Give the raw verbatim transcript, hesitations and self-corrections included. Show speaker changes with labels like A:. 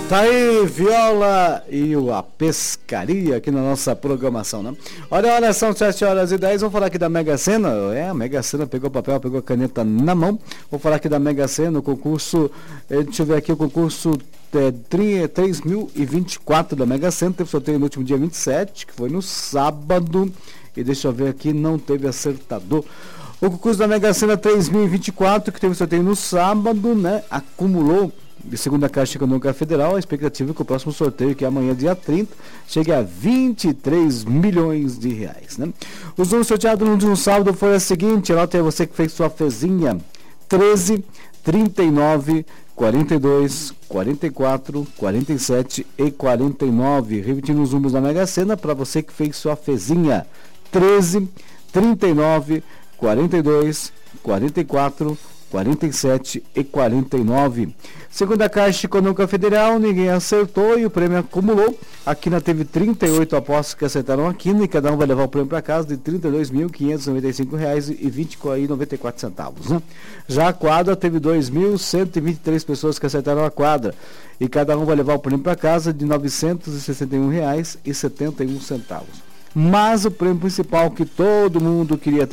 A: Tá aí, Viola e a pescaria aqui na nossa programação, né? Olha, olha, são sete horas e dez, vamos falar aqui da Mega Sena. É, a Mega Sena pegou o papel, pegou a caneta na mão. Vou falar aqui da Mega Sena, o concurso, eh, deixa eu ver aqui, o concurso é, três mil e vinte e quatro da Mega Sena, teve sorteio no último dia vinte e sete, que foi no sábado, e deixa eu ver aqui, não teve acertador. O concurso da Mega Sena três mil e vinte e quatro, que teve sorteio no sábado, né, acumulou, de segunda Caixa Econômica Federal, a expectativa é que o próximo sorteio, que é amanhã, dia trinta, chegue a vinte e três milhões de reais, né? Os números sorteados no último sábado foi a seguinte, anota aí você que fez sua fezinha: treze, trinta e nove, quarenta e dois, quarenta e quatro, quarenta e sete e quarenta e nove. Repetindo os números da Mega Sena, para você que fez sua fezinha: treze, trinta e nove, quarenta e dois, quarenta e quatro, quarenta e sete e quarenta e nove. Segundo a Caixa Econômica Federal, ninguém acertou e o prêmio acumulou. A Quina teve trinta e oito apostas que acertaram a Quina e cada um vai levar o prêmio para casa de trinta e dois mil, quinhentos e noventa e cinco reais e vinte e noventa e quatro centavos, né? Já a quadra teve dois mil cento e vinte e três pessoas que acertaram a quadra e cada um vai levar o prêmio para casa de novecentos e sessenta e um reais e setenta e um centavos. Mas o prêmio principal que todo mundo queria ter